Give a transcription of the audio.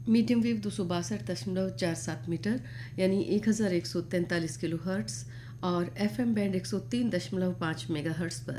medium wave 262.47 metre यानी 1143 kilo hertz और FM band 103.5 mega hertz पर